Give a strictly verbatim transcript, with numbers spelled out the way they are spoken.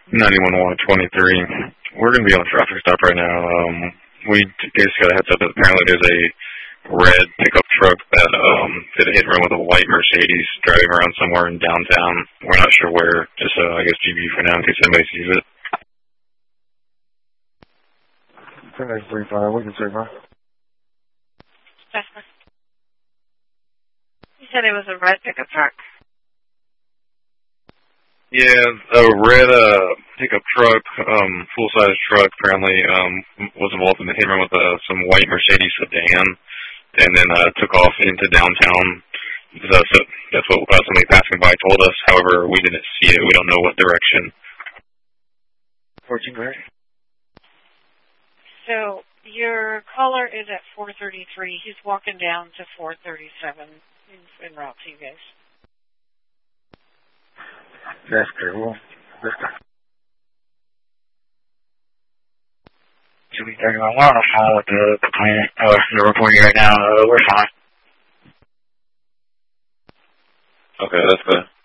ninety-one one twenty-three. We're going to be on a traffic stop right now. Um, we basically got a heads up that apparently there's a red pickup truck that um, did a hit and run with a white Mercedes driving around somewhere in downtown. We're not sure where. Just, uh, I guess, G B for now in case anybody sees it. ten three five, we can see, bro. You said it was a red pickup truck? Yeah, a red uh, pickup truck, um, full-size truck, apparently um, was involved in the hit and run with uh, some white Mercedes sedan, and then uh, took off into downtown. So, so that's what uh, somebody passing by told us. However, we didn't see it. We don't know what direction. fourteen, right? So your caller is at four thirty-three. He's walking down to four thirty-seven in, in route to you guys. That's good. Well, that's good. Should we turn around? We're on the phone with the complainant, or the reporting right now. Uh, we're fine. Okay, that's good.